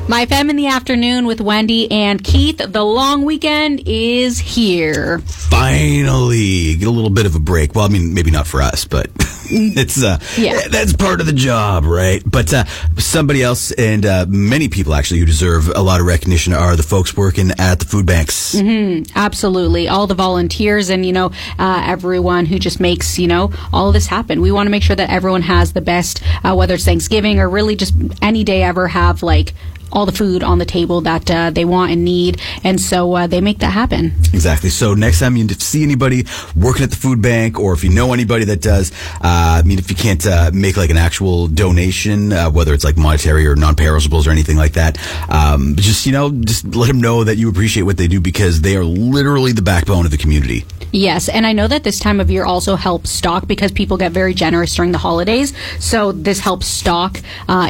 My Femme in the Afternoon with Wendy and Keith. The long weekend is here. Finally, get a little bit of a break. Well, I mean, maybe not for us, but it's that's part of the job, right? But somebody else and many people actually who deserve a lot of recognition are the folks working at the food banks. Mm-hmm. Absolutely. All the volunteers and, everyone who just makes, all of this happen. We want to make sure that everyone has the best, whether it's Thanksgiving or really just any day ever, have all the food on the table that they want and need, and so they make that happen. Exactly. So next time you see anybody working at the food bank, or if you know anybody that does, if you can't make an actual donation, whether it's monetary or non-perishables or anything like that, just let them know that you appreciate what they do, because they are literally the backbone of the community. Yes, and I know that this time of year also helps stock, because people get very generous during the holidays. So this helps stock